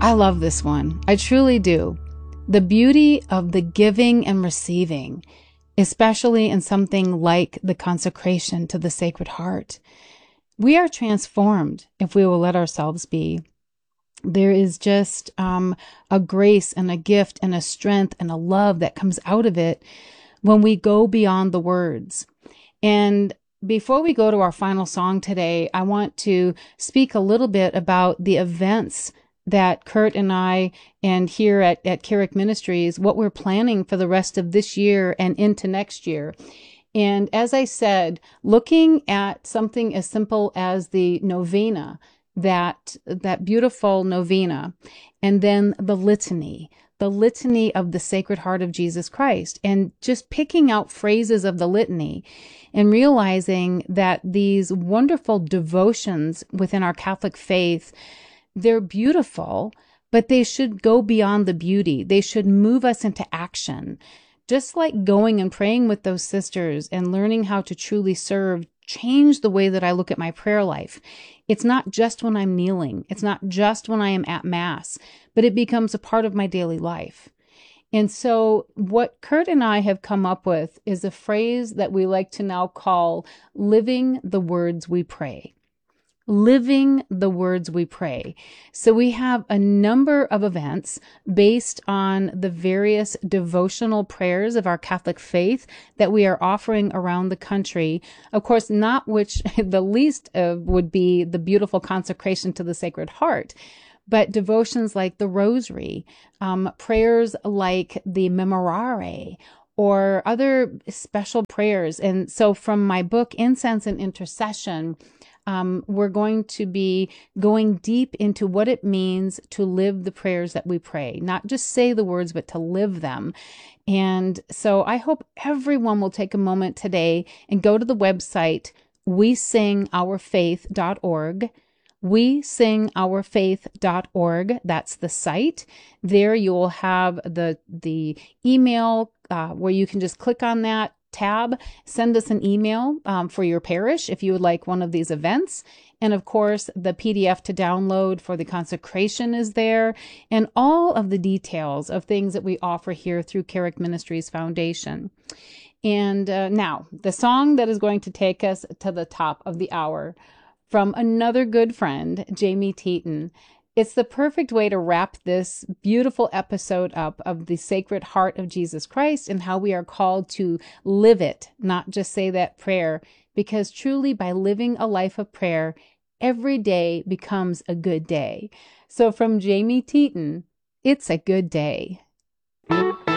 I love this one. I truly do. The beauty of the giving and receiving, especially in something like the consecration to the Sacred Heart. We are transformed if we will let ourselves be. There is just a grace and a gift and a strength and a love that comes out of it when we go beyond the words. And before we go to our final song today, I want to speak a little bit about the events that Kurt and I, and here at Carrick Ministries, what we're planning for the rest of this year and into next year. And as I said, looking at something as simple as the novena, that beautiful novena, and then the litany of the Sacred Heart of Jesus Christ, and just picking out phrases of the litany and realizing that these wonderful devotions within our Catholic faith, they're beautiful, but they should go beyond the beauty. They should move us into action. Just like going and praying with those sisters and learning how to truly serve, change the way that I look at my prayer life. It's not just when I'm kneeling. It's not just when I am at Mass, but it becomes a part of my daily life. And so what Kurt and I have come up with is a phrase that we like to now call living the words we pray. Living the words we pray. So we have a number of events based on the various devotional prayers of our Catholic faith that we are offering around the country. Of course, not which the least would be the beautiful consecration to the Sacred Heart, but devotions like the Rosary, prayers like the Memorare, or other special prayers. And so from my book, Incense and Intercession, we're going to be going deep into what it means to live the prayers that we pray, not just say the words, but to live them. And so I hope everyone will take a moment today and go to the website, wesingourfaith.org. wesingourfaith.org. That's the site. There you will have the email where you can just click on that tab, send us an email for your parish if you would like one of these events. And of course, the PDF to download for the consecration is there, and all of the details of things that we offer here through Carrick Ministries Foundation. And now, the song that is going to take us to the top of the hour from another good friend, Jamie Teton. It's the perfect way to wrap this beautiful episode up of the Sacred Heart of Jesus Christ and how we are called to live it, not just say that prayer, because truly by living a life of prayer, every day becomes a good day. So from Jamie Teton, it's a good day.